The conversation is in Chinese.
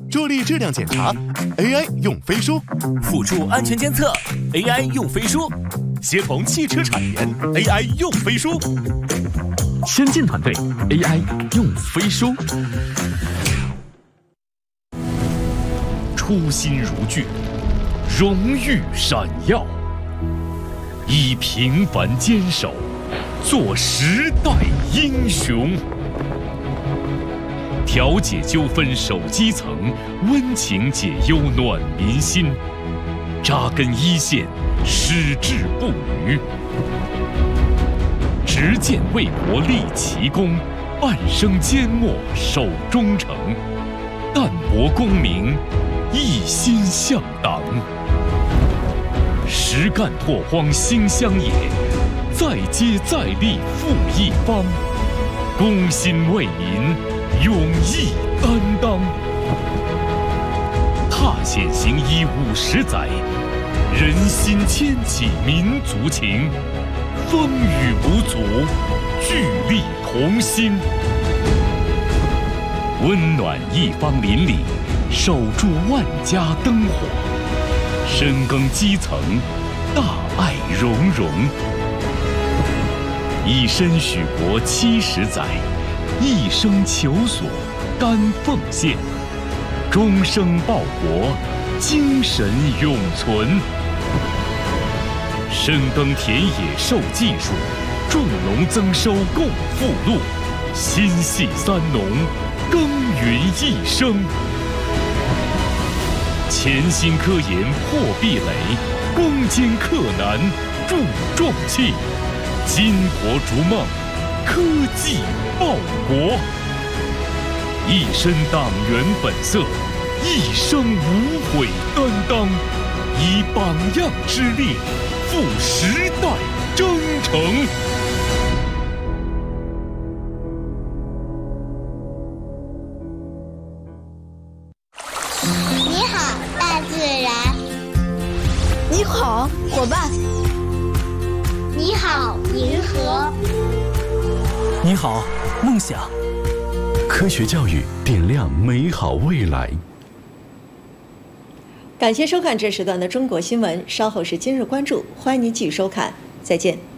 助力质量检查 ，AI 用飞书； 辅助安全监测 ，AI 用飞书；协同汽车产研 ，AI 用飞书； 先进团队 AI 用飞书。初心如炬，荣誉闪耀，以平凡坚守，做时代英雄。调解纠纷守基层，温情解忧暖民心。扎根一线，矢志不渝。执剑为国立奇功，半生缄默守忠诚。淡泊功名，一心向党。实干拓荒兴乡野，再接再厉复一方。公心为民，勇毅担当。踏险行医50载，人心牵起民族情。风雨无阻，聚力同心。温暖一方邻里，守住万家灯火。深耕基层，大爱融融。以身许国70载，一生求索甘奉献。终生报国，精神永存。深耕田野授技术，种农增收共富禄。心系三农，耕耘一生。潜心科研破壁垒，攻坚克难铸壮气。巾帼逐梦，科技报国。一身党员本色，一生无悔担当。以榜样之力，赴时代征程。 你好，大自然。 你好，伙伴。 你好，银河。 你好，梦想。 科学教育点亮美好未来。 感谢收看这时段的中国新闻，稍后是今日关注，欢迎您继续收看，再见。